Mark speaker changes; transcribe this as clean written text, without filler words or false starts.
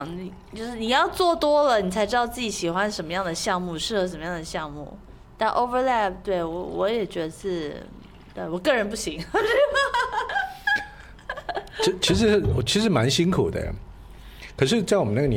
Speaker 1: 就是你要做多了，你才知道自己喜欢什么样的项目，适合什么样的项目。但 overlap 对我也觉得是，对我个人不行。
Speaker 2: 其实蛮辛苦的，可是，在我们那个